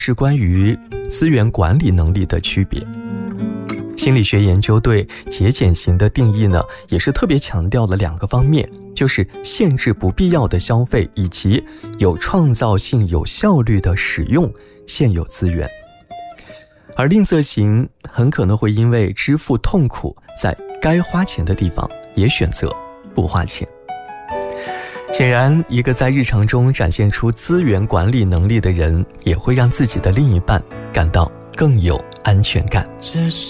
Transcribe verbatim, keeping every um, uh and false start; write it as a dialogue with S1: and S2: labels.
S1: 是关于资源管理能力的区别。心理学研究对节俭型的定义呢，也是特别强调了两个方面，就是限制不必要的消费，以及有创造性、有效率的使用现有资源。而吝啬型很可能会因为支付痛苦，在该花钱的地方也选择不花钱。显然，一个在日常中展现出资源管理能力的人，也会让自己的另一半感到更有安全感。